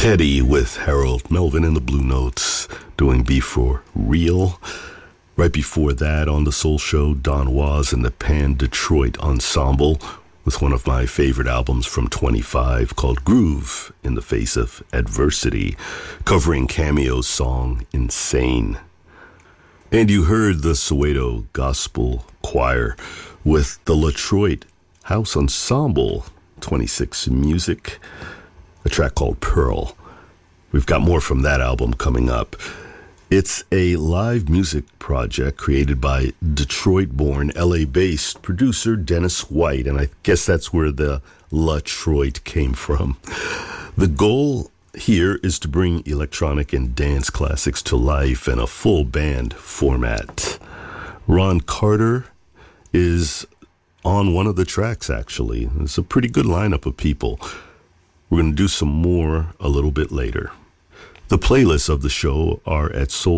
Teddy with Harold Melvin and the Blue Notes doing Be For Real. Right before that on the Soul Show, Don Was and the Pan Detroit Ensemble with one of my favorite albums from 25 called Groove in the Face of Adversity, covering Cameo's song Insane. And you heard the Soweto Gospel Choir with the Latroit House Ensemble, 26 Music, a track called Pearl. We've got more from that album coming up. It's a live music project created by Detroit-born, LA-based producer Dennis White, and I guess that's where the Latroit came from. The goal here is to bring electronic and dance classics to life in a full band format. Ron Carter is on one of the tracks, actually. It's a pretty good lineup of people. We're going to do some more a little bit later. The playlists of the show are at